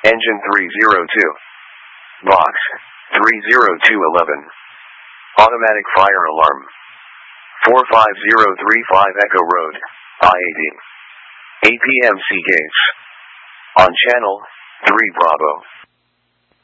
Engine 302. Box 30211. Automatic fire alarm. 45035 Echo Road, I-80. APM Seagates. On channel 3 Bravo.